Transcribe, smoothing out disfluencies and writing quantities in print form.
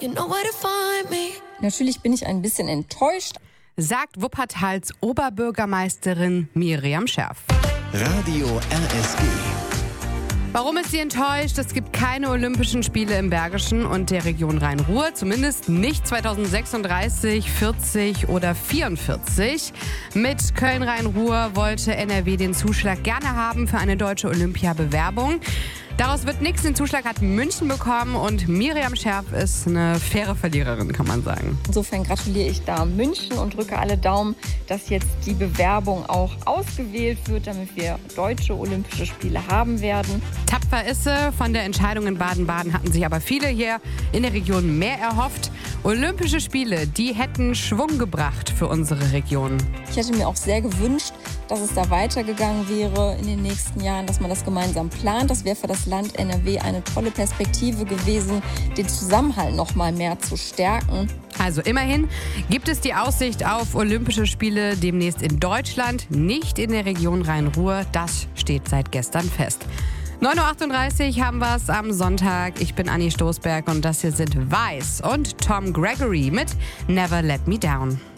You know where to find me. Natürlich bin ich ein bisschen enttäuscht, sagt Wuppertals Oberbürgermeisterin Miriam Scherf. Radio RSG. Warum ist sie enttäuscht? Es gibt keine Olympischen Spiele im Bergischen und der Region Rhein-Ruhr, zumindest nicht 2036, 40 oder 44. Mit Köln-Rhein-Ruhr wollte NRW den Zuschlag gerne haben für eine deutsche Olympiabewerbung. Daraus wird nichts. Den Zuschlag hat München bekommen und Miriam Scherf ist eine faire Verliererin, kann man sagen. insofern gratuliere ich da München und drücke alle Daumen, dass jetzt die Bewerbung auch ausgewählt wird, damit wir deutsche Olympische Spiele haben werden. Tapfer ist sie. Von der Entscheidung in Baden-Baden hatten sich aber viele hier in der Region mehr erhofft. Olympische Spiele, die hätten Schwung gebracht für unsere Region. Ich hätte mir auch sehr gewünscht, dass es da weitergegangen wäre in den nächsten Jahren, dass man das gemeinsam plant. Das wäre für das Land NRW eine tolle Perspektive gewesen, den Zusammenhalt noch mal mehr zu stärken. Also immerhin gibt es die Aussicht auf Olympische Spiele demnächst in Deutschland, nicht in der Region Rhein-Ruhr. Das steht seit gestern fest. 9.38 Uhr haben wir es am Sonntag. Ich bin Anni Stoßberg und das hier sind Weiß und Tom Gregory mit Never Let Me Down.